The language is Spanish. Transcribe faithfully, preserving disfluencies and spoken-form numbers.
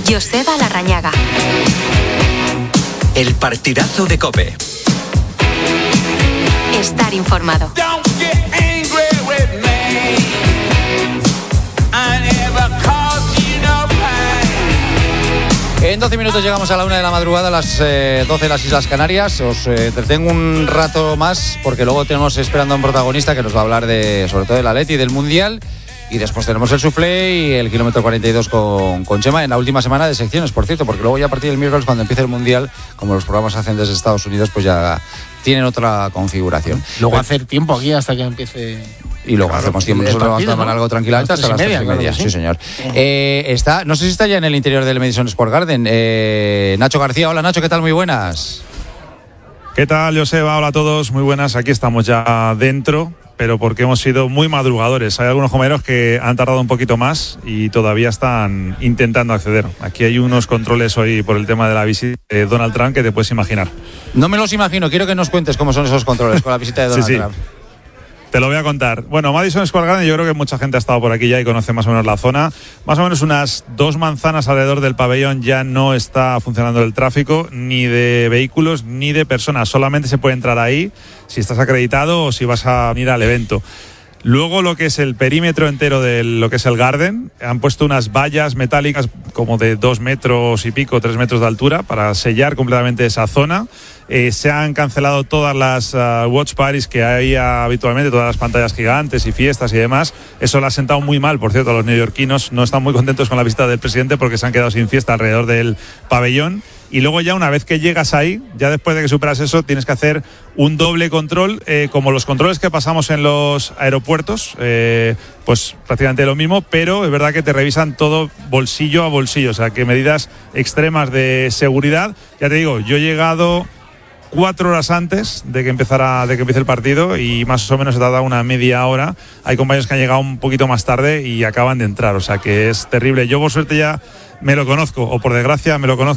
Joseba Larrañaga. El partidazo de COPE. Estar informado. En doce minutos llegamos a la una de la madrugada, a las eh, doce de las Islas Canarias. Os eh, entretengo un rato más porque luego tenemos esperando a un protagonista que nos va a hablar de, sobre todo del Atleti y del Mundial. Y después tenemos el Soufflé y el kilómetro cuarenta y dos con, con Chema en la última semana de secciones, por cierto, porque luego ya a partir del miércoles, cuando empiece el Mundial, como los programas se hacen desde Estados Unidos, pues ya tienen otra configuración. Luego Pero, hacer tiempo aquí hasta que empiece... Y luego claro, hacemos tiempo, nosotros vamos a tomar algo tranquilamente hasta las tres y media, sí, sí señor. Eh, está, no sé si está ya en el interior del Madison Square Garden. Eh, Nacho García, hola Nacho, ¿qué tal? Muy buenas. ¿Qué tal, Joseba? Hola a todos, muy buenas. Aquí estamos ya dentro, pero porque hemos sido muy madrugadores. Hay algunos comeros que han tardado un poquito más y todavía están intentando acceder. Aquí hay unos controles hoy por el tema de la visita de Donald Trump que te puedes imaginar. No me los imagino, quiero que nos cuentes cómo son esos controles con la visita de Donald sí, sí. Trump. Te lo voy a contar. Bueno, Madison Square Garden, yo creo que mucha gente ha estado por aquí ya y conoce más o menos la zona. Más o menos unas dos manzanas alrededor del pabellón ya no está funcionando el tráfico, ni de vehículos ni de personas. Solamente se puede entrar ahí si estás acreditado o si vas a venir al evento. Luego lo que es el perímetro entero de lo que es el Garden, han puesto unas vallas metálicas como de dos metros y pico, tres metros de altura para sellar completamente esa zona. Eh, se han cancelado todas las uh, watch parties que hay habitualmente, todas las pantallas gigantes y fiestas y demás. Eso le ha sentado muy mal, por cierto, a los neoyorquinos. No están muy contentos con la visita del presidente porque se han quedado sin fiesta alrededor del pabellón. Y luego ya una vez que llegas ahí, ya después de que superas eso, tienes que hacer un doble control, eh, como los controles que pasamos en los aeropuertos, eh, pues prácticamente lo mismo, pero es verdad que te revisan todo bolsillo a bolsillo, o sea que medidas extremas de seguridad. Ya te digo, yo he llegado cuatro horas antes de que empezara, de que empiece el partido y más o menos se tarda una media hora. Hay compañeros que han llegado un poquito más tarde y acaban de entrar, o sea que es terrible. Yo por suerte ya me lo conozco, o por desgracia me lo conozco.